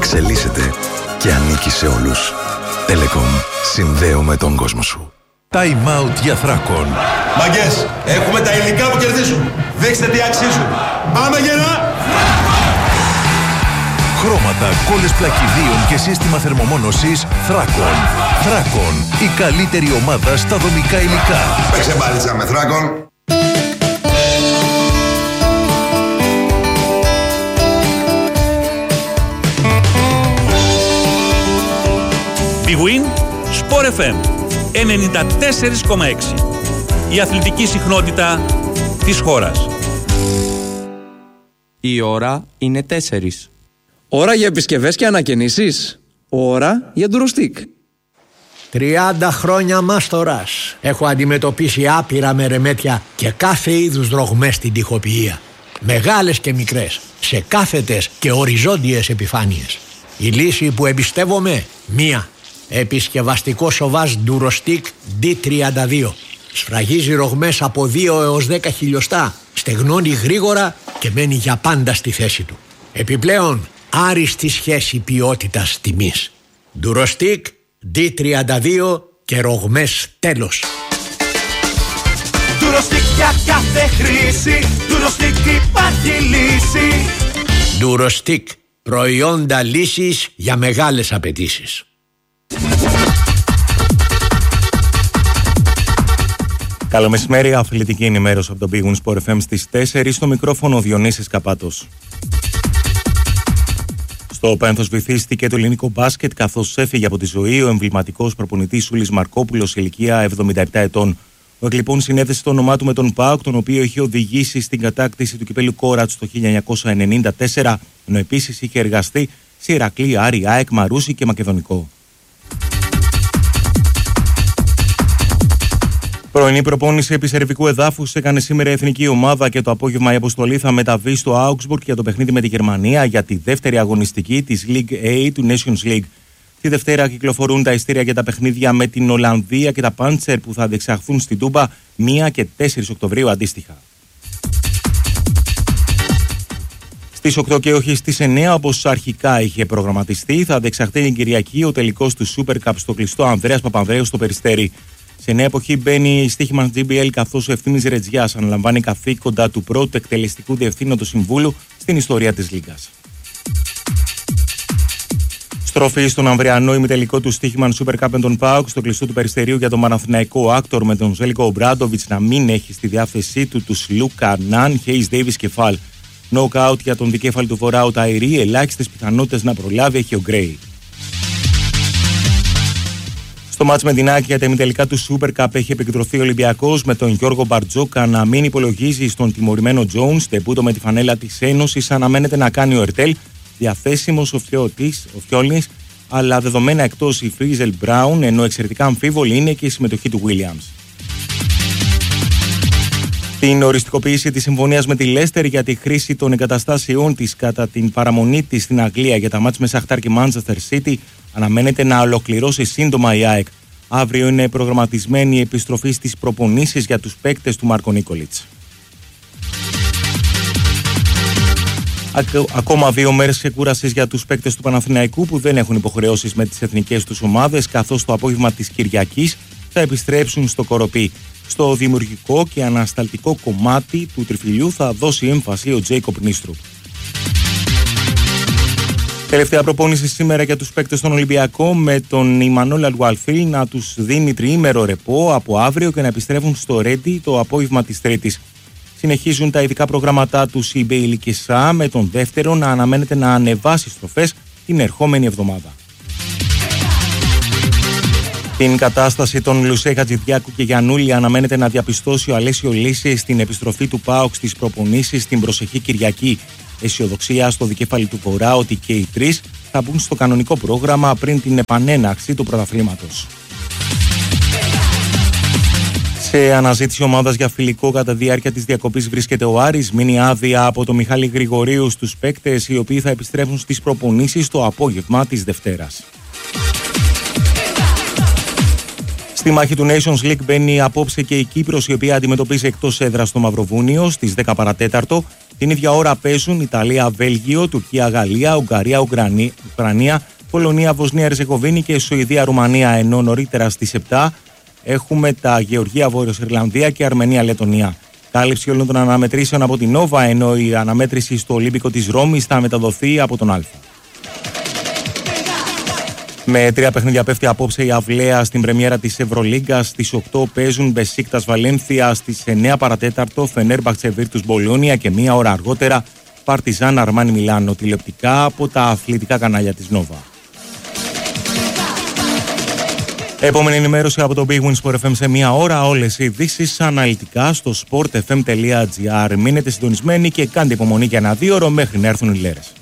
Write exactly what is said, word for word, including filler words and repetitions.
εξελίσσεται και ανήκει σε όλους. Telecom. Συνδέουμε τον κόσμο σου. Time out για Θράκον. Μαγκές, έχουμε τα υλικά που κερδίζουν. Δείξτε τι αξίζουν. Πάμε γερά! Χρώματα, κόλλες πλακιδίων και σύστημα θερμομόνωσης Θράκον. Θράκον, η καλύτερη ομάδα στα δομικά υλικά. Παίξε μπάλιτσα με Θράκον. Big Win, Sport εφ εμ ενενήντα τέσσερα κόμμα έξι. Η αθλητική συχνότητα της χώρας. Η ώρα είναι τέσσερις. Ώρα για επισκευές και ανακαινήσεις. Ώρα για ντουροστικ. τριάντα χρόνια μάστορας. Έχω αντιμετωπίσει άπειρα μερεμέτια και κάθε είδους δρογμές στην τοιχοποιία. Μεγάλες και μικρές, σε κάθετες και οριζόντιες επιφάνειες. Η λύση που εμπιστεύομαι, μία. Επισκευαστικό σοβάζ ντουροστικ ντι τριάντα δύο. Σφραγίζει ρογμές από δύο έως δέκα χιλιοστά, στεγνώνει γρήγορα και μένει για πάντα στη θέση του. Επιπλέον, άριστη σχέση ποιότητας τιμής. Ντουροστικ ντι τριάντα δύο και ρογμές τέλος. Ντουροστικ για κάθε χρήση, Ντουροστικ υπάρχει λύση. Ντουροστικ, προϊόντα λύσης για μεγάλες απαιτήσεις. Καλό μεσημέρι, αθλητική ενημέρωση από τον Big Win Sport εφ εμ στις τέσσερις, στο μικρόφωνο Διονύσης Καπάτος. Στο πένθος βυθίστηκε το ελληνικό μπάσκετ καθώς έφυγε από τη ζωή ο εμβληματικός προπονητής Σούλης Μαρκόπουλος σε ηλικία εβδομήντα επτά ετών. Ο εκ συνέδεσε το όνομά του με τον ΠΑΟΚ, τον οποίο είχε οδηγήσει στην κατάκτηση του κυπέλλου Κόρατς το χίλια εννιακόσια ενενήντα τέσσερα, ενώ επίσης είχε εργαστεί σε Ηρακλή, Άρη, ΑΕΚ, Μαρούσι και Μακεδονικό. Πρωινή προπόνηση επί σερβικού εδάφους έκανε σήμερα η εθνική ομάδα και το απόγευμα η αποστολή θα μεταβεί στο Augsburg για το παιχνίδι με τη Γερμανία για τη δεύτερη αγωνιστική της League A του Nations League. Τη Δευτέρα κυκλοφορούν τα ειστήρια για τα παιχνίδια με την Ολλανδία και τα Panzer που θα διεξαχθούν στην Τούμπα πρώτη και τέσσερις Οκτωβρίου αντίστοιχα. Στις οκτώ και όχι στις εννέα, όπως αρχικά είχε προγραμματιστεί, θα διεξαχθεί την Κυριακή ο τελικός του Super Cup στο κλειστό Ανδρέας Παπανδρέου στο Περιστέρι. Σε νέα εποχή μπαίνει η στοίχημα τζι μπι ελ, καθώς ο Ευθύμης Ρετζιάς αναλαμβάνει καθήκοντα του πρώτου εκτελεστικού διευθύνοντος συμβούλου στην ιστορία της Λίγκας. Στροφή στον Αμβριανό ημιτελικό του στοίχημα Super Cup με τον ΠΑΟΚ στο κλειστό του Περιστερίου για τον Παναθηναϊκό Άκτορ, με τον Ζέλικο Ομπράντοβιτς να μην έχει στη διάθεσή του τους Λούκα, Ναν, Χέις Ντέιβις και Φαλ. Νοκάουτ για τον δικέφαλο του Βορρά ο Ταϊρή, ελάχιστες πιθανότητες να προλάβει έχει ο Γκρέι. Στο μάτς με την Άκη για τα ημιτελικά του Super Cup έχει επικεντρωθεί ο Ολυμπιακός, με τον Γιώργο Μπαρτζόκα να μην υπολογίζει στον τιμωρημένο Τζόουνς. Τεπούτο με τη φανέλα της Ένωσης αναμένεται να κάνει ο Ερτέλ, διαθέσιμος ο Φιόλνης, αλλά δεδομένα εκτός η Φρίζελ Μπράουν, ενώ εξαιρετικά αμφίβολη είναι και η συμμετοχή του Βίλιαμς. Την οριστικοποίηση της συμφωνίας με τη Λέστερ για τη χρήση των εγκαταστάσεών της κατά την παραμονή της στην Αγγλία για τα μάτς με Σαχτάρ και Manchester City αναμένεται να ολοκληρώσει σύντομα η ΑΕΚ. Αύριο είναι προγραμματισμένη η επιστροφή στις προπονήσεις για τους παίκτες του Μάρκο Νίκολιτς. Ακόμα δύο μέρες ξεκούρασης για τους παίκτες του Παναθηναϊκού που δεν έχουν υποχρεώσεις με τις εθνικές τους ομάδες, καθώς το απόγευμα της Κυριακής θα επιστρέψουν στο Κοροπή. Στο δημιουργικό και ανασταλτικό κομμάτι του τριφυλιού θα δώσει έμφαση ο Τζέικοπ Νίστρουπ. Τελευταία προπόνηση σήμερα για τους παίκτες των Ολυμπιακό, με τον Ιμανόλ Αλγουαλφίλ να τους δίνει τριήμερο ρεπό από αύριο και να επιστρέφουν στο Ρέντι το απόγευμα της Τρίτης. Συνεχίζουν τα ειδικά προγράμματά του η Μπέιλι και Σα, με τον δεύτερο να αναμένεται να ανεβάσει στροφές την ερχόμενη εβδομάδα. Την κατάσταση των Λουσέ, Χατζηδιάκου και Γιαννούλη αναμένεται να διαπιστώσει ο Αλέσιο Λύση στην επιστροφή του ΠΑΟΚ στις προπονήσεις την προσεχή Κυριακή. Αισιοδοξία στο δικέφαλι του Βορρά ότι και οι τρεις θα μπουν στο κανονικό πρόγραμμα πριν την επανέναξη του πρωταθλήματος. Σε αναζήτηση ομάδας για φιλικό κατά τη διάρκεια της διακοπής βρίσκεται ο Άρης. Μείνει άδεια από τον Μιχάλη Γρηγορίου στους παίκτες, οι οποίοι θα επιστρέφουν στις προπονήσεις το απόγευμα της Δευτέρας. Στη μάχη του Nations League μπαίνει απόψε και η Κύπρος, η οποία αντιμετωπίζει εκτός έδρας στο Μαυροβούνιο στις δέκα παρατέταρτο. Την ίδια ώρα παίζουν Ιταλία-Βέλγιο, Τουρκία-Γαλλία, Ουγγαρία-Ουκρανία, Πολωνία-Βοσνία-Ερζεγοβίνη και Σουηδία-Ρουμανία, ενώ νωρίτερα στις επτά έχουμε τα Γεωργία-Βόρειος Ιρλανδία και Αρμενία-Λετωνία. Κάλυψη όλων των αναμετρήσεων από την Νόβα, ενώ η αναμέτρηση στο Ολύμπικο της Ρώμης θα μεταδοθεί από τον Α. Με τρία παιχνίδια πέφτει απόψε η αυλαία στην πρεμιέρα της Ευρωλίγκας. Στις οκτώ παίζουν Μπεσίκτας Βαλένθια, στις εννέα παρατέταρτο Φενέρμπαχτσε Βίρτους Μπολόνια και μία ώρα αργότερα Παρτιζάν Αρμάνι Μιλάνο, τηλεοπτικά από τα αθλητικά κανάλια της Νόβα. Επόμενη ενημέρωση από το Big Win Sport εφ εμ σε μία ώρα. Όλες οι ειδήσεις αναλυτικά στο sport f m τελεία g r. Μείνετε συντονισμένοι και κάντε υπομονή για ένα δύο ώρο μέχρι να έρθουν οι λέρες.